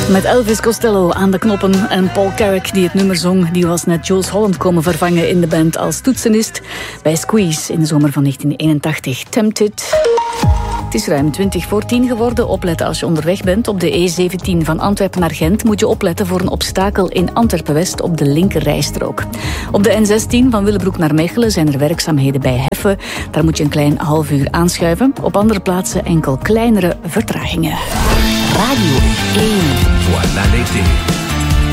Met Elvis Costello aan de knoppen en Paul Carrack die het nummer zong. Die was net Jools Holland komen vervangen in de band als toetsenist bij Squeeze in de zomer van 1981. Tempted. Het is ruim 20:10 geworden. Opletten als je onderweg bent. Op de E17 van Antwerpen naar Gent moet je opletten voor een obstakel in Antwerpen-West op de linkerrijstrook. Op de N16 van Willebroek naar Mechelen zijn er werkzaamheden bij Heffen. Daar moet je een klein half uur aanschuiven. Op andere plaatsen enkel kleinere vertragingen. Radio 1. Voilà l'été.